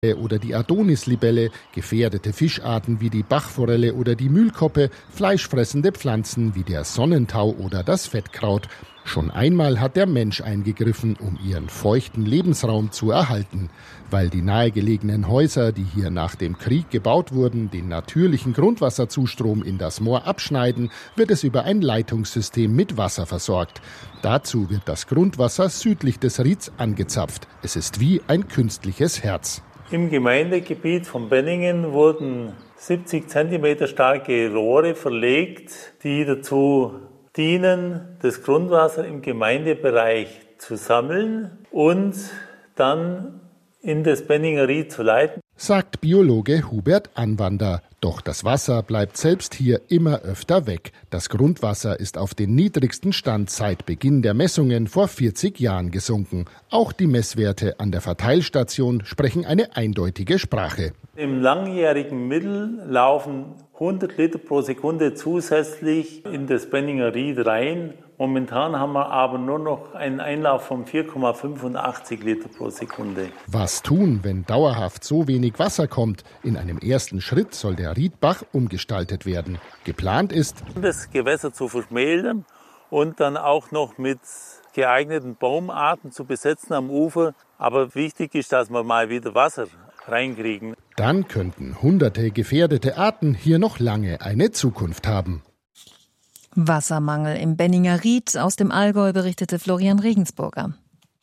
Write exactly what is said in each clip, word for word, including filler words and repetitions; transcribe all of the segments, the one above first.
oder die Adonislibelle, gefährdete Fischarten wie die Bachforelle oder die Mühlkoppe, fleischfressende Pflanzen wie der Sonnentau oder das Fettkraut. Schon einmal hat der Mensch eingegriffen, um ihren feuchten Lebensraum zu erhalten. Weil die nahegelegenen Häuser, die hier nach dem Krieg gebaut wurden, den natürlichen Grundwasserzustrom in das Moor abschneiden, wird es über ein Leitungssystem mit Wasser versorgt. Dazu wird das Grundwasser südlich des Rieds angezapft. Es ist wie ein künstliches Herz. Im Gemeindegebiet von Benningen wurden siebzig Zentimeter starke Rohre verlegt, die dazu dienen, das Grundwasser im Gemeindebereich zu sammeln und dann in das Benninger Ried zu leiten, sagt Biologe Hubert Anwander. Doch das Wasser bleibt selbst hier immer öfter weg. Das Grundwasser ist auf den niedrigsten Stand seit Beginn der Messungen vor vierzig Jahren gesunken. Auch die Messwerte an der Verteilstation sprechen eine eindeutige Sprache. Im langjährigen Mittel laufen hundert Liter pro Sekunde zusätzlich in das Benninger Ried rein. Momentan haben wir aber nur noch einen Einlauf von vier Komma fünfundachtzig Liter pro Sekunde. Was tun, wenn dauerhaft so wenig Wasser kommt? In einem ersten Schritt soll der Riedbach umgestaltet werden. Geplant ist, das Gewässer zu verschmälern und dann auch noch mit geeigneten Baumarten zu besetzen am Ufer. Aber wichtig ist, dass wir mal wieder Wasser reinkriegen. Dann könnten hunderte gefährdete Arten hier noch lange eine Zukunft haben. Wassermangel im Benninger Ried. Aus dem Allgäu berichtete Florian Regensburger.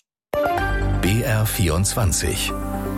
B R vierundzwanzig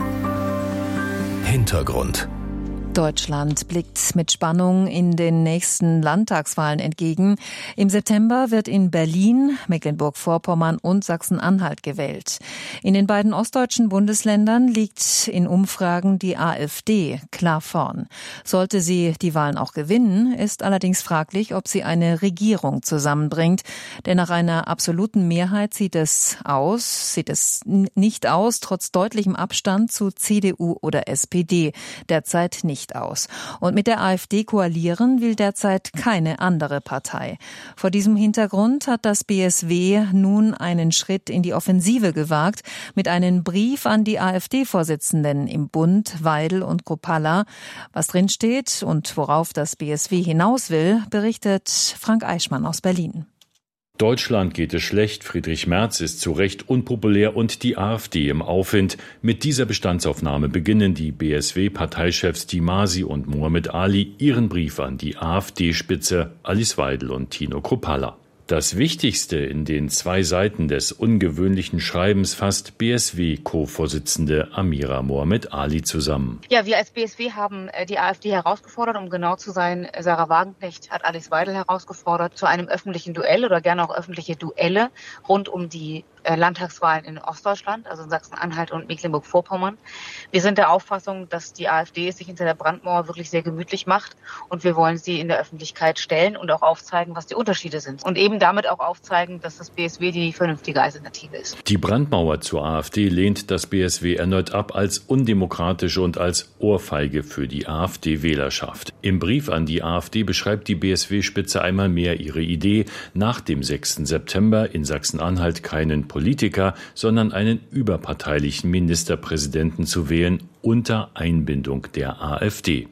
Hintergrund. Deutschland blickt mit Spannung in den nächsten Landtagswahlen entgegen. Im September wird in Berlin, Mecklenburg-Vorpommern und Sachsen-Anhalt gewählt. In den beiden ostdeutschen Bundesländern liegt in Umfragen die AfD klar vorn. Sollte sie die Wahlen auch gewinnen, ist allerdings fraglich, ob sie eine Regierung zusammenbringt. Denn nach einer absoluten Mehrheit sieht es aus, sieht es nicht aus, trotz deutlichem Abstand zu C D U oder S P D. Derzeit nicht aus. Und mit der AfD koalieren will derzeit keine andere Partei. Vor diesem Hintergrund hat das B S W nun einen Schritt in die Offensive gewagt mit einem Brief an die AfD-Vorsitzenden im Bund, Weidel und Kruppalla. Was drinsteht und worauf das B S W hinaus will, berichtet Frank Eichmann aus Berlin. Deutschland geht es schlecht, Friedrich Merz ist zu Recht unpopulär und die AfD im Aufwind. Mit dieser Bestandsaufnahme beginnen die B S W-Parteichefs Dimasi und Mohammed Ali ihren Brief an die AfD-Spitze Alice Weidel und Tino Kruppalla. Das Wichtigste in den zwei Seiten des ungewöhnlichen Schreibens fasst B S W-Co-Vorsitzende Amira Mohammed Ali zusammen. Ja, wir als B S W haben die AfD herausgefordert, um genau zu sein. Sarah Wagenknecht hat Alice Weidel herausgefordert zu einem öffentlichen Duell oder gerne auch öffentliche Duelle rund um die Landtagswahlen in Ostdeutschland, also in Sachsen-Anhalt und Mecklenburg-Vorpommern. Wir sind der Auffassung, dass die AfD es sich hinter der Brandmauer wirklich sehr gemütlich macht und wir wollen sie in der Öffentlichkeit stellen und auch aufzeigen, was die Unterschiede sind. Und eben damit auch aufzeigen, dass das B S W die vernünftige Alternative ist. Die Brandmauer zur AfD lehnt das B S W erneut ab als undemokratisch und als Ohrfeige für die AfD-Wählerschaft. Im Brief an die AfD beschreibt die B S W-Spitze einmal mehr ihre Idee, nach dem sechsten September in Sachsen-Anhalt keinen Politiker, sondern einen überparteilichen Ministerpräsidenten zu wählen unter Einbindung der AfD.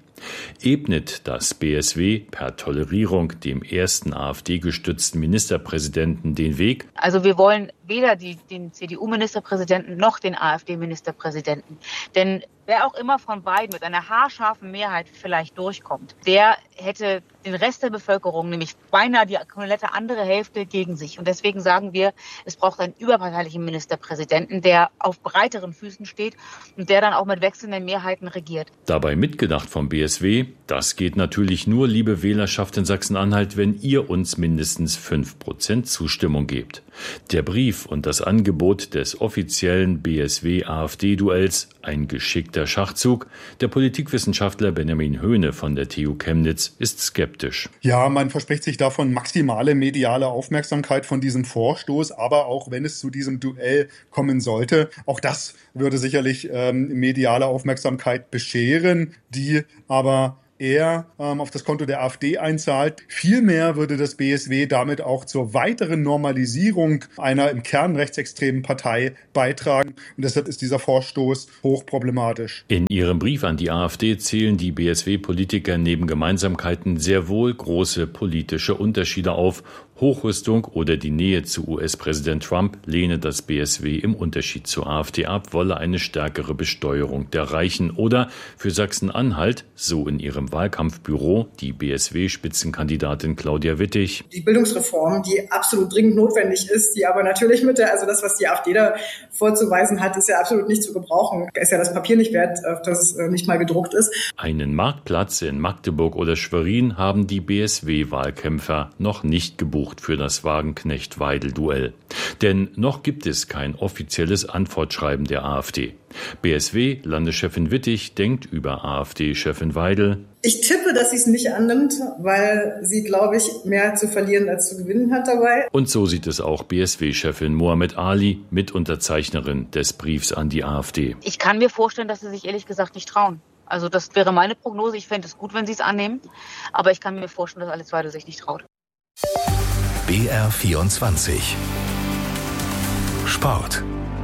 Ebnet das B S W per Tolerierung dem ersten AfD-gestützten Ministerpräsidenten den Weg? Also wir wollen weder die, den C D U-Ministerpräsidenten noch den AfD-Ministerpräsidenten. Denn wer auch immer von beiden mit einer haarscharfen Mehrheit vielleicht durchkommt, der hätte den Rest der Bevölkerung, nämlich beinahe die komplette andere Hälfte, gegen sich. Und deswegen sagen wir, es braucht einen überparteilichen Ministerpräsidenten, der auf breiteren Füßen steht und der dann auch mit wechselnden Mehrheiten regiert. Dabei mitgedacht vom B S W, das geht natürlich nur, liebe Wählerschaft in Sachsen-Anhalt, wenn ihr uns mindestens fünf Prozent Zustimmung gebt. Der Brief und das Angebot des offiziellen B S W-AfD-Duells, ein geschickter Schachzug. Der Politikwissenschaftler Benjamin Höhne von der T U Chemnitz ist skeptisch. Ja, man verspricht sich davon maximale mediale Aufmerksamkeit von diesem Vorstoß, aber auch wenn es zu diesem Duell kommen sollte, auch das würde sicherlich ähm, mediale Aufmerksamkeit bescheren, die aber eher ähm, auf das Konto der AfD einzahlt. Vielmehr würde das B S W damit auch zur weiteren Normalisierung einer im Kern rechtsextremen Partei beitragen. Und deshalb ist dieser Vorstoß hochproblematisch. In ihrem Brief an die AfD zählen die B S W-Politiker neben Gemeinsamkeiten sehr wohl große politische Unterschiede auf. Hochrüstung oder die Nähe zu U S-Präsident Trump lehne das B S W im Unterschied zur AfD ab, wolle eine stärkere Besteuerung der Reichen. Oder für Sachsen-Anhalt, so in ihrem Wahlkampfbüro, die B S W-Spitzenkandidatin Claudia Wittig. Die Bildungsreform, die absolut dringend notwendig ist, die aber natürlich mit der, also das, was die AfD da vorzuweisen hat, ist ja absolut nicht zu gebrauchen. Ist ja das Papier nicht wert, auf das es nicht mal gedruckt ist. Einen Marktplatz in Magdeburg oder Schwerin haben die B S W-Wahlkämpfer noch nicht gebucht für das Wagenknecht-Weidel-Duell. Denn noch gibt es kein offizielles Antwortschreiben der AfD. B S W-Landeschefin Wittig denkt über AfD-Chefin Weidel: Ich tippe, dass sie es nicht annimmt, weil sie, glaube ich, mehr zu verlieren als zu gewinnen hat dabei. Und so sieht es auch B S W-Chefin Mohamed Ali, Mitunterzeichnerin des Briefs an die AfD. Ich kann mir vorstellen, dass sie sich ehrlich gesagt nicht trauen. Also das wäre meine Prognose. Ich fände es gut, wenn sie es annehmen. Aber ich kann mir vorstellen, dass Alice Weidel sich nicht traut. B R vierundzwanzig Sport.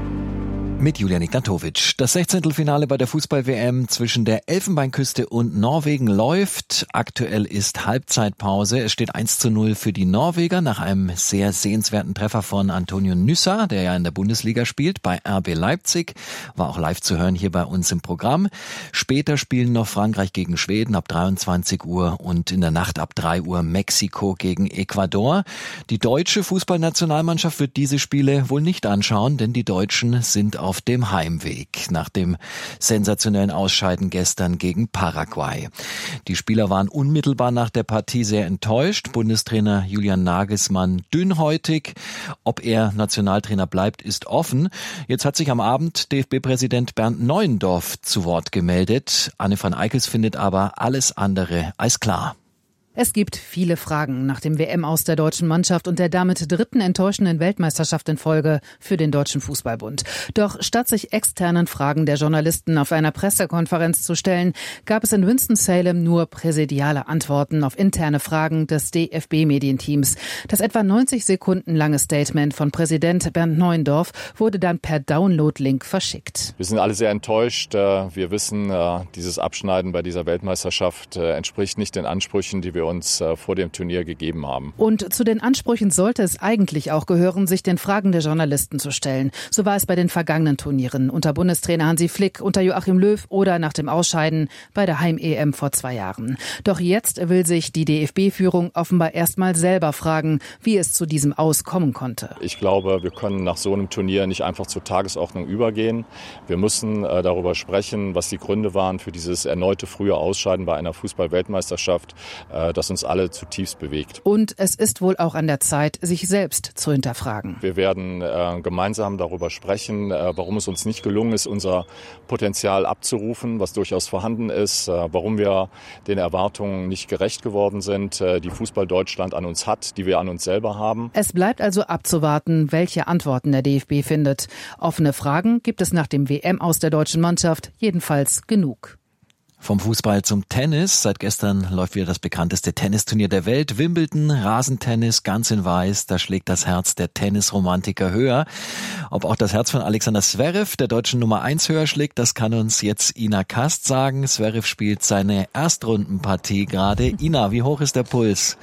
Mit Julian Ignatowitsch. Das Sechzehntelfinale bei der Fußball-W M zwischen der Elfenbeinküste und Norwegen läuft. Aktuell ist Halbzeitpause. Es steht eins zu null für die Norweger nach einem sehr sehenswerten Treffer von Antonio Nusa, der ja in der Bundesliga spielt, bei R B Leipzig. War auch live zu hören hier bei uns im Programm. Später spielen noch Frankreich gegen Schweden ab dreiundzwanzig Uhr und in der Nacht ab drei Uhr Mexiko gegen Ecuador. Die deutsche Fußballnationalmannschaft wird diese Spiele wohl nicht anschauen, denn die Deutschen sind auf dem Heimweg nach dem sensationellen Ausscheiden gestern gegen Paraguay. Die Spieler waren unmittelbar nach der Partie sehr enttäuscht. Bundestrainer Julian Nagelsmann dünnhäutig. Ob er Nationaltrainer bleibt, ist offen. Jetzt hat sich am Abend D F B-Präsident Bernd Neuendorf zu Wort gemeldet. Anne van Eickels findet aber alles andere als klar. Es gibt viele Fragen nach dem W M-Aus der deutschen Mannschaft und der damit dritten enttäuschenden Weltmeisterschaft in Folge für den Deutschen Fußballbund. Doch statt sich externen Fragen der Journalisten auf einer Pressekonferenz zu stellen, gab es in Winston-Salem nur präsidiale Antworten auf interne Fragen des D F B-Medienteams. Das etwa neunzig Sekunden lange Statement von Präsident Bernd Neuendorf wurde dann per Download-Link verschickt. Wir sind alle sehr enttäuscht. Wir wissen, dieses Abschneiden bei dieser Weltmeisterschaft entspricht nicht den Ansprüchen, die wir uns vor dem Turnier gegeben haben. Und zu den Ansprüchen sollte es eigentlich auch gehören, sich den Fragen der Journalisten zu stellen. So war es bei den vergangenen Turnieren unter Bundestrainer Hansi Flick, unter Joachim Löw oder nach dem Ausscheiden bei der Heim-E M vor zwei Jahren. Doch jetzt will sich die D F B-Führung offenbar erstmal selber fragen, wie es zu diesem Aus kommen konnte. Ich glaube, wir können nach so einem Turnier nicht einfach zur Tagesordnung übergehen. Wir müssen äh, darüber sprechen, was die Gründe waren für dieses erneute frühe Ausscheiden bei einer Fußball-Weltmeisterschaft, äh, das uns alle zutiefst bewegt. Und es ist wohl auch an der Zeit, sich selbst zu hinterfragen. Wir werden äh, gemeinsam darüber sprechen, äh, warum es uns nicht gelungen ist, unser Potenzial abzurufen, was durchaus vorhanden ist, äh, warum wir den Erwartungen nicht gerecht geworden sind, äh, die Fußball Deutschland an uns hat, die wir an uns selber haben. Es bleibt also abzuwarten, welche Antworten der D F B findet. Offene Fragen gibt es nach dem W M-Aus der deutschen Mannschaft jedenfalls genug. Vom Fußball zum Tennis. Seit gestern läuft wieder das bekannteste Tennisturnier der Welt. Wimbledon, Rasentennis, ganz in weiß. Da schlägt das Herz der Tennisromantiker höher. Ob auch das Herz von Alexander Zverev, der deutschen Nummer eins, höher schlägt, das kann uns jetzt Ina Kast sagen. Zverev spielt seine Erstrundenpartie gerade. Ina, wie hoch ist der Puls?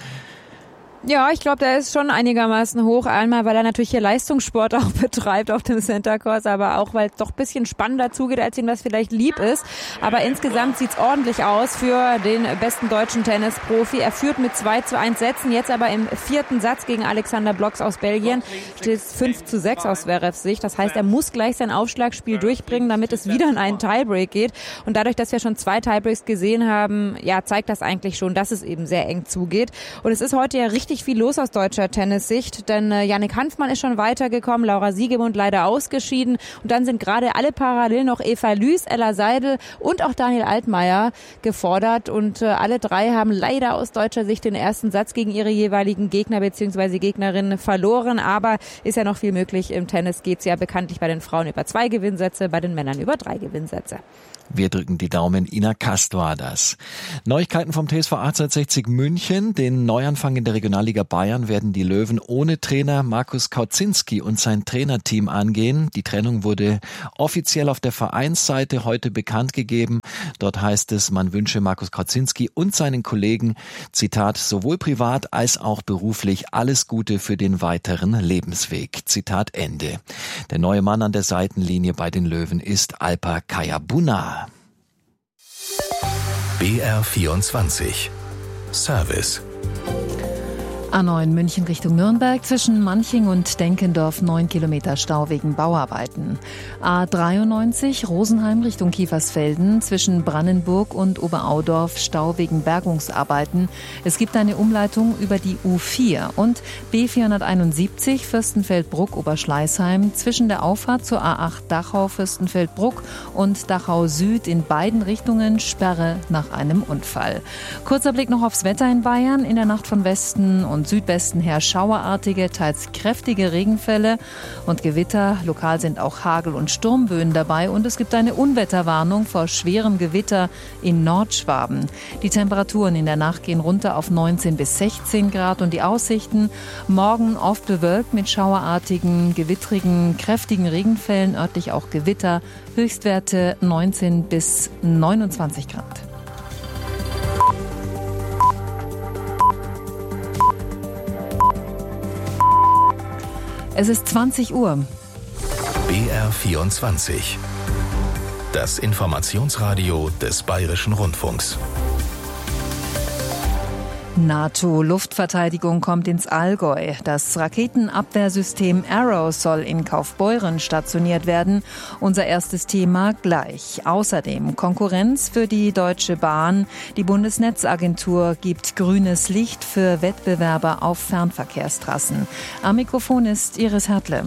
Ja, ich glaube, der ist schon einigermaßen hoch. Einmal, weil er natürlich hier Leistungssport auch betreibt auf dem Center Court, aber auch, weil es doch ein bisschen spannender zugeht, als ihm das vielleicht lieb ist. Aber insgesamt sieht's ordentlich aus für den besten deutschen Tennisprofi. Er führt mit zwei zu eins Sätzen, jetzt aber im vierten Satz gegen Alexander Blocks aus Belgien steht es fünf zu sechs aus Zverevs Sicht. Das heißt, er muss gleich sein Aufschlagspiel durchbringen, damit es wieder in einen Tiebreak geht. Und dadurch, dass wir schon zwei Tiebreaks gesehen haben, ja, zeigt das eigentlich schon, dass es eben sehr eng zugeht. Und es ist heute ja richtig viel los aus deutscher Tennissicht, denn äh, Yannick Hanfmann ist schon weitergekommen, Laura Siegemund leider ausgeschieden und dann sind gerade alle parallel noch Eva Lüß, Ella Seidel und auch Daniel Altmaier gefordert und äh, alle drei haben leider aus deutscher Sicht den ersten Satz gegen ihre jeweiligen Gegner bzw. Gegnerinnen verloren, aber ist ja noch viel möglich. Im Tennis geht es ja bekanntlich bei den Frauen über zwei Gewinnsätze, bei den Männern über drei Gewinnsätze. Wir drücken die Daumen. Ina Kast war das. Neuigkeiten vom T S V achtzehnhundertsechzig München. Den Neuanfang in der Regionalliga Bayern werden die Löwen ohne Trainer Markus Kauzinski und sein Trainerteam angehen. Die Trennung wurde offiziell auf der Vereinsseite heute bekannt gegeben. Dort heißt es, man wünsche Markus Kauzinski und seinen Kollegen, Zitat, sowohl privat als auch beruflich alles Gute für den weiteren Lebensweg. Zitat Ende. Der neue Mann an der Seitenlinie bei den Löwen ist Alper Kayabuna. B R vierundzwanzig Service. A neun München Richtung Nürnberg, zwischen Manching und Denkendorf neun Kilometer Stau wegen Bauarbeiten. A dreiundneunzig Rosenheim Richtung Kiefersfelden, zwischen Brannenburg und Oberaudorf Stau wegen Bergungsarbeiten. Es gibt eine Umleitung über die U vier. Und B vierhunderteinundsiebzig Fürstenfeldbruck Oberschleißheim, zwischen der Auffahrt zur A acht Dachau Fürstenfeldbruck und Dachau Süd in beiden Richtungen Sperre nach einem Unfall. Kurzer Blick noch aufs Wetter in Bayern. In der Nacht von Westen und Südwesten her schauerartige, teils kräftige Regenfälle und Gewitter. Lokal sind auch Hagel- und Sturmböen dabei und es gibt eine Unwetterwarnung vor schwerem Gewitter in Nordschwaben. Die Temperaturen in der Nacht gehen runter auf neunzehn bis sechzehn Grad und die Aussichten morgen oft bewölkt mit schauerartigen, gewittrigen, kräftigen Regenfällen, örtlich auch Gewitter, Höchstwerte neunzehn bis neunundzwanzig Grad. Es ist zwanzig Uhr. B R vierundzwanzig. Das Informationsradio des Bayerischen Rundfunks. NATO-Luftverteidigung kommt ins Allgäu. Das Raketenabwehrsystem Arrow soll in Kaufbeuren stationiert werden. Unser erstes Thema gleich. Außerdem Konkurrenz für die Deutsche Bahn. Die Bundesnetzagentur gibt grünes Licht für Wettbewerber auf Fernverkehrstrassen. Am Mikrofon ist Iris Hertle.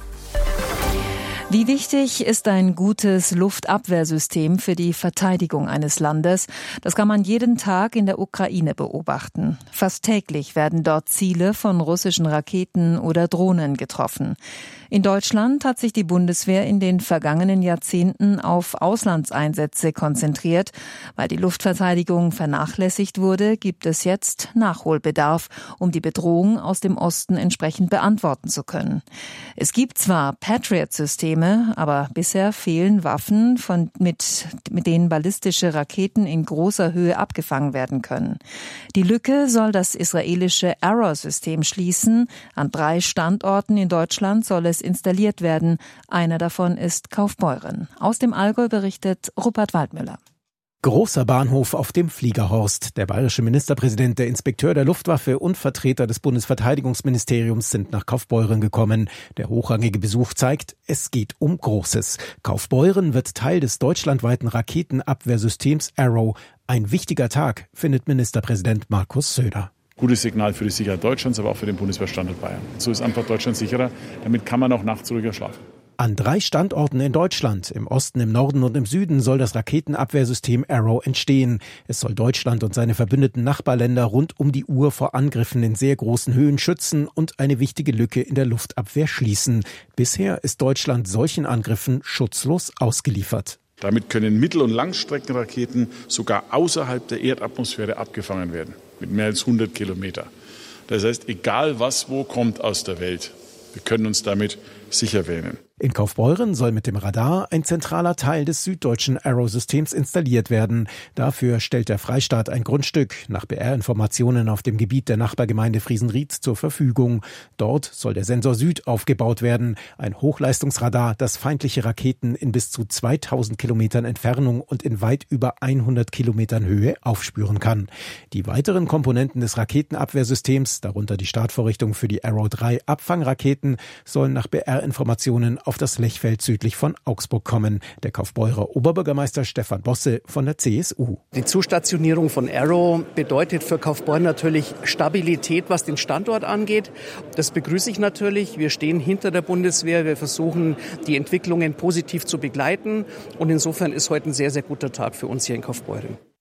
Wie wichtig ist ein gutes Luftabwehrsystem für die Verteidigung eines Landes? Das kann man jeden Tag in der Ukraine beobachten. Fast täglich werden dort Ziele von russischen Raketen oder Drohnen getroffen. In Deutschland hat sich die Bundeswehr in den vergangenen Jahrzehnten auf Auslandseinsätze konzentriert. Weil die Luftverteidigung vernachlässigt wurde, gibt es jetzt Nachholbedarf, um die Bedrohung aus dem Osten entsprechend beantworten zu können. Es gibt zwar Patriot-Systeme, aber bisher fehlen Waffen, von, mit, mit denen ballistische Raketen in großer Höhe abgefangen werden können. Die Lücke soll das israelische Arrow-System schließen. An drei Standorten in Deutschland soll es installiert werden. Einer davon ist Kaufbeuren. Aus dem Allgäu berichtet Rupert Waldmüller. Großer Bahnhof auf dem Fliegerhorst. Der bayerische Ministerpräsident, der Inspekteur der Luftwaffe und Vertreter des Bundesverteidigungsministeriums sind nach Kaufbeuren gekommen. Der hochrangige Besuch zeigt, es geht um Großes. Kaufbeuren wird Teil des deutschlandweiten Raketenabwehrsystems Arrow. Ein wichtiger Tag, findet Ministerpräsident Markus Söder. Gutes Signal für die Sicherheit Deutschlands, aber auch für den Bundeswehrstandort Bayern. So ist einfach Deutschland sicherer. Damit kann man auch nachts ruhiger schlafen. An drei Standorten in Deutschland, im Osten, im Norden und im Süden, soll das Raketenabwehrsystem Arrow entstehen. Es soll Deutschland und seine verbündeten Nachbarländer rund um die Uhr vor Angriffen in sehr großen Höhen schützen und eine wichtige Lücke in der Luftabwehr schließen. Bisher ist Deutschland solchen Angriffen schutzlos ausgeliefert. Damit können Mittel- und Langstreckenraketen sogar außerhalb der Erdatmosphäre abgefangen werden, mit mehr als hundert Kilometer. Das heißt, egal was wo kommt aus der Welt, wir können uns damit sicher wähnen. In Kaufbeuren soll mit dem Radar ein zentraler Teil des süddeutschen Arrow-Systems installiert werden. Dafür stellt der Freistaat ein Grundstück nach B R-Informationen auf dem Gebiet der Nachbargemeinde Friesenried zur Verfügung. Dort soll der Sensor Süd aufgebaut werden, ein Hochleistungsradar, das feindliche Raketen in bis zu zweitausend Kilometern Entfernung und in weit über hundert Kilometern Höhe aufspüren kann. Die weiteren Komponenten des Raketenabwehrsystems, darunter die Startvorrichtung für die Arrow drei Abfangraketen, sollen nach B R-Informationen auf das Lechfeld südlich von Augsburg kommen. Der Kaufbeurer Oberbürgermeister Stefan Bosse von der C S U. Die Zustationierung von Arrow bedeutet für Kaufbeuren natürlich Stabilität, was den Standort angeht. Das begrüße ich natürlich. Wir stehen hinter der Bundeswehr. Wir versuchen, die Entwicklungen positiv zu begleiten. Und insofern ist heute ein sehr, sehr guter Tag für uns hier in Kaufbeuren.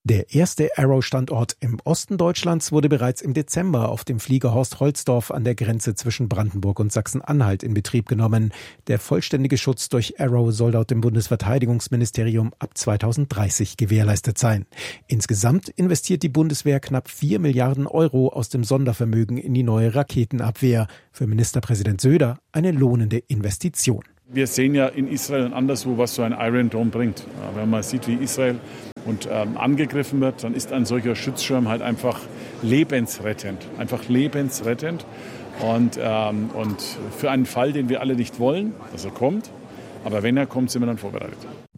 Der erste Arrow-Standort im Osten Deutschlands wurde bereits im Dezember auf dem Flieger Horst-Holzdorf an der Grenze zwischen Brandenburg und Sachsen-Anhalt in Betrieb genommen. Der vollständige Schutz durch Arrow soll laut dem Bundesverteidigungsministerium ab zweitausenddreißig gewährleistet sein. Insgesamt investiert die Bundeswehr knapp vier Milliarden Euro aus dem Sondervermögen in die neue Raketenabwehr. Für Ministerpräsident Söder eine lohnende Investition. Wir sehen ja in Israel und anderswo, was so ein Iron Dome bringt. Wenn man sieht, wie Israel und ähm, angegriffen wird, dann ist ein solcher Schutzschirm halt einfach lebensrettend. Einfach lebensrettend. Und, ähm, und für einen Fall, den wir alle nicht wollen, dass er kommt. Aber wenn er kommt, sind wir dann vorbereitet.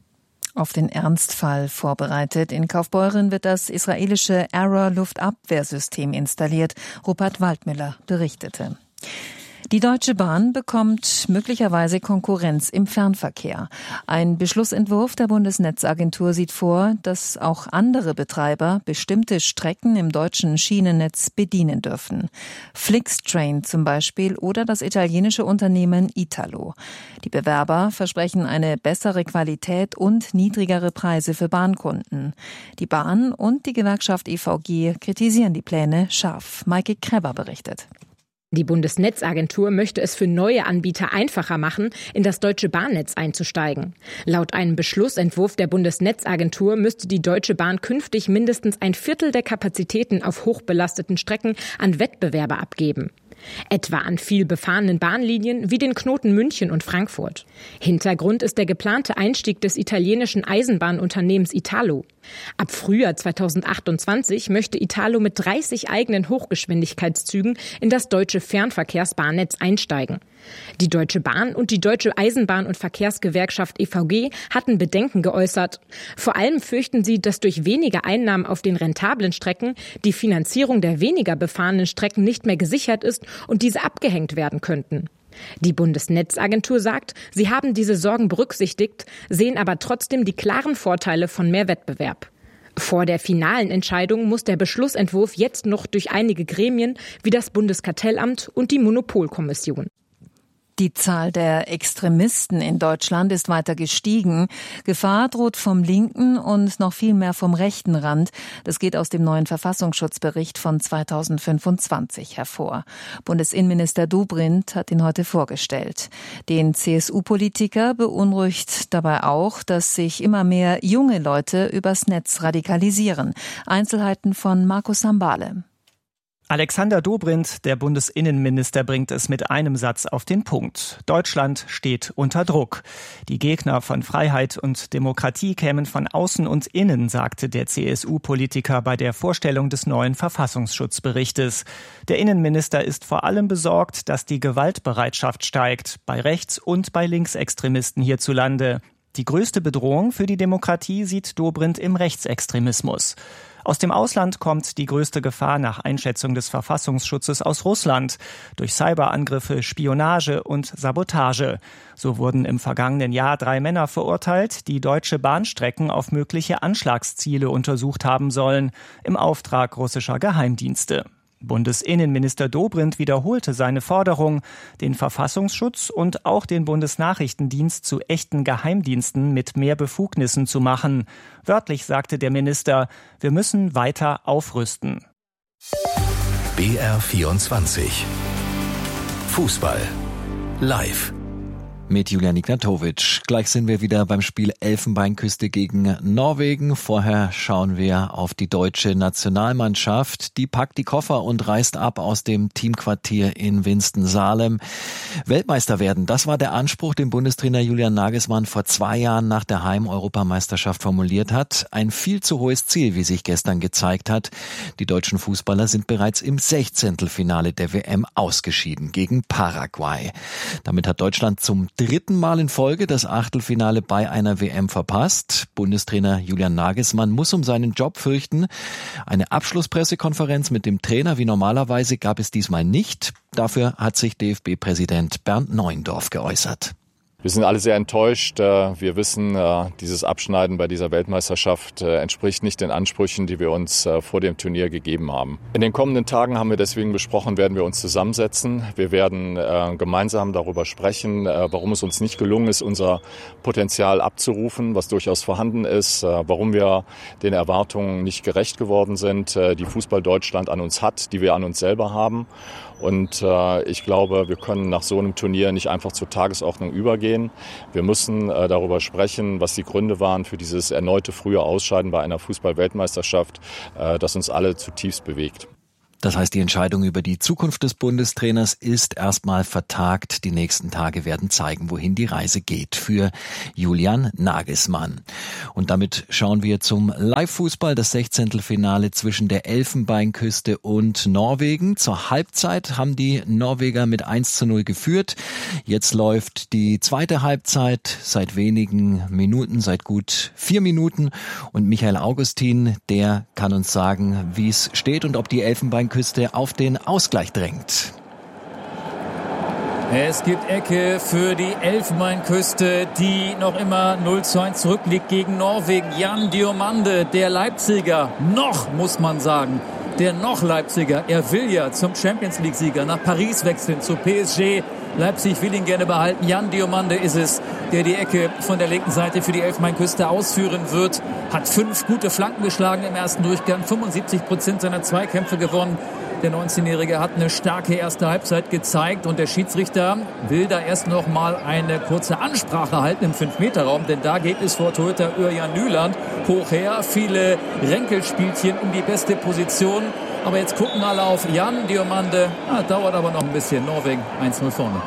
Auf den Ernstfall vorbereitet. In Kaufbeuren wird das israelische Arrow-Luftabwehrsystem installiert. Rupert Waldmüller berichtete. Die Deutsche Bahn bekommt möglicherweise Konkurrenz im Fernverkehr. Ein Beschlussentwurf der Bundesnetzagentur sieht vor, dass auch andere Betreiber bestimmte Strecken im deutschen Schienennetz bedienen dürfen. Flixtrain zum Beispiel oder das italienische Unternehmen Italo. Die Bewerber versprechen eine bessere Qualität und niedrigere Preise für Bahnkunden. Die Bahn und die Gewerkschaft E V G kritisieren die Pläne scharf. Maike Kreber berichtet. Die Bundesnetzagentur möchte es für neue Anbieter einfacher machen, in das deutsche Bahnnetz einzusteigen. Laut einem Beschlussentwurf der Bundesnetzagentur müsste die Deutsche Bahn künftig mindestens ein Viertel der Kapazitäten auf hochbelasteten Strecken an Wettbewerber abgeben. Etwa an viel befahrenen Bahnlinien wie den Knoten München und Frankfurt. Hintergrund ist der geplante Einstieg des italienischen Eisenbahnunternehmens Italo. Ab Frühjahr zweitausendachtundzwanzig möchte Italo mit dreißig eigenen Hochgeschwindigkeitszügen in das deutsche Fernverkehrsbahnnetz einsteigen. Die Deutsche Bahn und die Deutsche Eisenbahn- und Verkehrsgewerkschaft E V G hatten Bedenken geäußert. Vor allem fürchten sie, dass durch weniger Einnahmen auf den rentablen Strecken die Finanzierung der weniger befahrenen Strecken nicht mehr gesichert ist und diese abgehängt werden könnten. Die Bundesnetzagentur sagt, sie haben diese Sorgen berücksichtigt, sehen aber trotzdem die klaren Vorteile von mehr Wettbewerb. Vor der finalen Entscheidung muss der Beschlussentwurf jetzt noch durch einige Gremien wie das Bundeskartellamt und die Monopolkommission. Die Zahl der Extremisten in Deutschland ist weiter gestiegen. Gefahr droht vom linken und noch viel mehr vom rechten Rand. Das geht aus dem neuen Verfassungsschutzbericht von zweitausendfünfundzwanzig hervor. Bundesinnenminister Dobrindt hat ihn heute vorgestellt. Den C S U-Politiker beunruhigt dabei auch, dass sich immer mehr junge Leute übers Netz radikalisieren. Einzelheiten von Markus Sambale. Alexander Dobrindt, der Bundesinnenminister, bringt es mit einem Satz auf den Punkt. Deutschland steht unter Druck. Die Gegner von Freiheit und Demokratie kämen von außen und innen, sagte der C S U-Politiker bei der Vorstellung des neuen Verfassungsschutzberichtes. Der Innenminister ist vor allem besorgt, dass die Gewaltbereitschaft steigt, bei Rechts- und bei Linksextremisten hierzulande. Die größte Bedrohung für die Demokratie sieht Dobrindt im Rechtsextremismus. Aus dem Ausland kommt die größte Gefahr nach Einschätzung des Verfassungsschutzes aus Russland durch Cyberangriffe, Spionage und Sabotage. So wurden im vergangenen Jahr drei Männer verurteilt, die deutsche Bahnstrecken auf mögliche Anschlagsziele untersucht haben sollen, im Auftrag russischer Geheimdienste. Bundesinnenminister Dobrindt wiederholte seine Forderung, den Verfassungsschutz und auch den Bundesnachrichtendienst zu echten Geheimdiensten mit mehr Befugnissen zu machen. Wörtlich sagte der Minister, wir müssen weiter aufrüsten. B R vierundzwanzig Fußball live. Mit Julian Ignatowitsch. Gleich sind wir wieder beim Spiel Elfenbeinküste gegen Norwegen. Vorher schauen wir auf die deutsche Nationalmannschaft. Die packt die Koffer und reist ab aus dem Teamquartier in Winston-Salem. Weltmeister werden, das war der Anspruch, den Bundestrainer Julian Nagelsmann vor zwei Jahren nach der Heim-Europameisterschaft formuliert hat. Ein viel zu hohes Ziel, wie sich gestern gezeigt hat. Die deutschen Fußballer sind bereits im Sechzehntelfinale der W M ausgeschieden gegen Paraguay. Damit hat Deutschland zum dritten Mal in Folge das Achtelfinale bei einer W M verpasst. Bundestrainer Julian Nagelsmann muss um seinen Job fürchten. Eine Abschlusspressekonferenz mit dem Trainer wie normalerweise gab es diesmal nicht. Dafür hat sich D F B-Präsident Bernd Neuendorf geäußert. Wir sind alle sehr enttäuscht. Wir wissen, dieses Abschneiden bei dieser Weltmeisterschaft entspricht nicht den Ansprüchen, die wir uns vor dem Turnier gegeben haben. In den kommenden Tagen haben wir deswegen besprochen, werden wir uns zusammensetzen. Wir werden gemeinsam darüber sprechen, warum es uns nicht gelungen ist, unser Potenzial abzurufen, was durchaus vorhanden ist, warum wir den Erwartungen nicht gerecht geworden sind, die Fußball Deutschland an uns hat, die wir an uns selber haben. Und äh, ich glaube, wir können nach so einem Turnier nicht einfach zur Tagesordnung übergehen. Wir müssen äh, darüber sprechen, was die Gründe waren für dieses erneute frühe Ausscheiden bei einer Fußball-Weltmeisterschaft, äh, das uns alle zutiefst bewegt. Das heißt, die Entscheidung über die Zukunft des Bundestrainers ist erstmal vertagt. Die nächsten Tage werden zeigen, wohin die Reise geht für Julian Nagelsmann. Und damit schauen wir zum Live-Fußball, das Sechzehntelfinale zwischen der Elfenbeinküste und Norwegen. Zur Halbzeit haben die Norweger mit eins zu null geführt. Jetzt läuft die zweite Halbzeit seit wenigen Minuten, seit gut vier Minuten. Und Michael Augustin, der kann uns sagen, wie es steht und ob die Elfenbeinküste auf den Ausgleich drängt. Es gibt Ecke für die Elfenbeinküste, die noch immer null zu eins zurückliegt gegen Norwegen. Jan Diomande, der Leipziger, noch muss man sagen, der noch Leipziger. Er will ja zum Champions-League-Sieger nach Paris wechseln, zu P S G. Leipzig will ihn gerne behalten. Jan Diomande ist es, der die Ecke von der linken Seite für die Elfenbeinküste ausführen wird. Hat fünf gute Flanken geschlagen im ersten Durchgang, fünfundsiebzig Prozent seiner Zweikämpfe gewonnen. Der neunzehnjährige hat eine starke erste Halbzeit gezeigt und der Schiedsrichter will da erst noch mal eine kurze Ansprache halten im fünf-Meter-Raum, denn da geht es vor Torhüter Örjan Nyland hoch her. Viele Ränkelspielchen um die beste Position. Aber jetzt gucken alle auf Jan Diomande. Ah, dauert aber noch ein bisschen. Norwegen eins null vorne.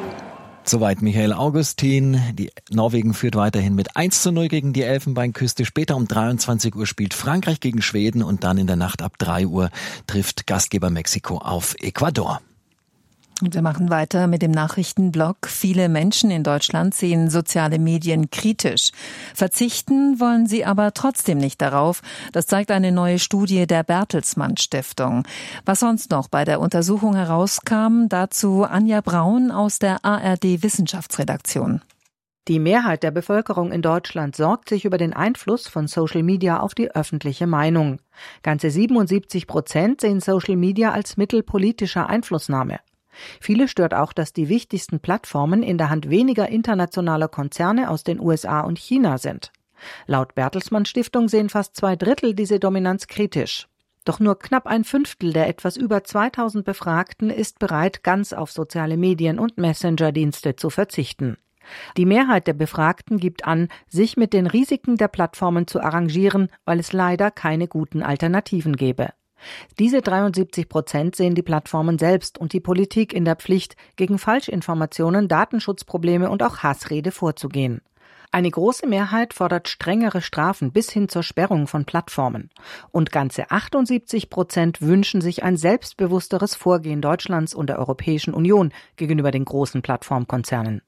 Soweit Michael Augustin. Die Norwegen führt weiterhin mit eins zu null gegen die Elfenbeinküste. Später um dreiundzwanzig Uhr spielt Frankreich gegen Schweden und dann in der Nacht ab drei Uhr trifft Gastgeber Mexiko auf Ecuador. Und wir machen weiter mit dem Nachrichtenblock. Viele Menschen in Deutschland sehen soziale Medien kritisch. Verzichten wollen sie aber trotzdem nicht darauf. Das zeigt eine neue Studie der Bertelsmann Stiftung. Was sonst noch bei der Untersuchung herauskam, dazu Anja Braun aus der A R D Wissenschaftsredaktion. Die Mehrheit der Bevölkerung in Deutschland sorgt sich über den Einfluss von Social Media auf die öffentliche Meinung. Ganze siebenundsiebzig Prozent sehen Social Media als Mittel politischer Einflussnahme. Viele stört auch, dass die wichtigsten Plattformen in der Hand weniger internationaler Konzerne aus den U S A und China sind. Laut Bertelsmann Stiftung sehen fast zwei Drittel diese Dominanz kritisch. Doch nur knapp ein Fünftel der etwas über zweitausend Befragten ist bereit, ganz auf soziale Medien und Messenger-Dienste zu verzichten. Die Mehrheit der Befragten gibt an, sich mit den Risiken der Plattformen zu arrangieren, weil es leider keine guten Alternativen gäbe. Diese dreiundsiebzig Prozent sehen die Plattformen selbst und die Politik in der Pflicht, gegen Falschinformationen, Datenschutzprobleme und auch Hassrede vorzugehen. Eine große Mehrheit fordert strengere Strafen bis hin zur Sperrung von Plattformen. Und ganze achtundsiebzig Prozent wünschen sich ein selbstbewussteres Vorgehen Deutschlands und der Europäischen Union gegenüber den großen Plattformkonzernen.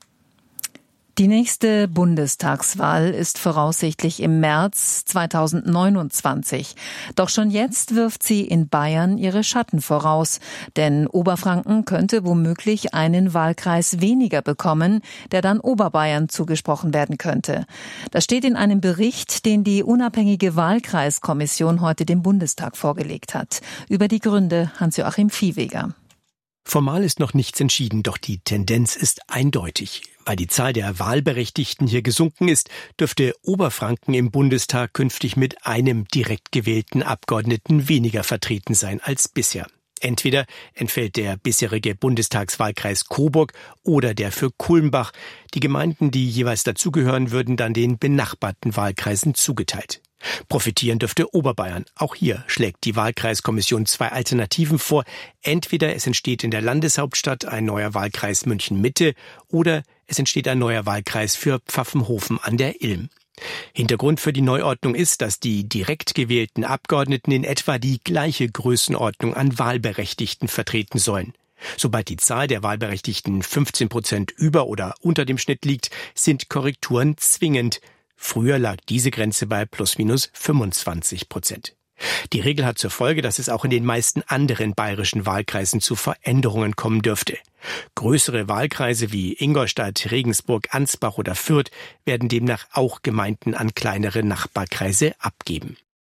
Die nächste Bundestagswahl ist voraussichtlich im März zweitausendneunundzwanzig. Doch schon jetzt wirft sie in Bayern ihre Schatten voraus. Denn Oberfranken könnte womöglich einen Wahlkreis weniger bekommen, der dann Oberbayern zugesprochen werden könnte. Das steht in einem Bericht, den die unabhängige Wahlkreiskommission heute dem Bundestag vorgelegt hat. Über die Gründe Hans-Joachim Viehweger. Formal ist noch nichts entschieden, doch die Tendenz ist eindeutig. Weil die Zahl der Wahlberechtigten hier gesunken ist, dürfte Oberfranken im Bundestag künftig mit einem direkt gewählten Abgeordneten weniger vertreten sein als bisher. Entweder entfällt der bisherige Bundestagswahlkreis Coburg oder der für Kulmbach. Die Gemeinden, die jeweils dazugehören, würden dann den benachbarten Wahlkreisen zugeteilt. Profitieren dürfte Oberbayern. Auch hier schlägt die Wahlkreiskommission zwei Alternativen vor. Entweder es entsteht in der Landeshauptstadt ein neuer Wahlkreis München-Mitte oder es entsteht ein neuer Wahlkreis für Pfaffenhofen an der Ilm. Hintergrund für die Neuordnung ist, dass die direkt gewählten Abgeordneten in etwa die gleiche Größenordnung an Wahlberechtigten vertreten sollen. Sobald die Zahl der Wahlberechtigten fünfzehn Prozent über oder unter dem Schnitt liegt, sind Korrekturen zwingend. Früher lag diese Grenze bei plus minus fünfundzwanzig Prozent. Die Regel hat zur Folge, dass es auch in den meisten anderen bayerischen Wahlkreisen zu Veränderungen kommen dürfte. Größere Wahlkreise wie Ingolstadt, Regensburg, Ansbach oder Fürth werden demnach auch Gemeinden an kleinere Nachbarkreise abgeben.